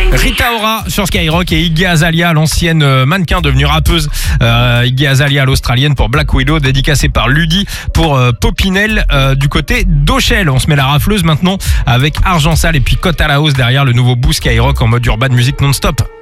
Rita Ora sur Skyrock et Iggy Azalea, l'ancienne mannequin devenue rappeuse. Iggy Azalea, l'australienne, pour Black Widow, dédicacée par Ludi pour Popinel du côté d'Auchel. On se met la rafleuse maintenant avec Argent Sale et puis Cote à la hausse derrière le nouveau bout Skyrock en mode urban music non-stop.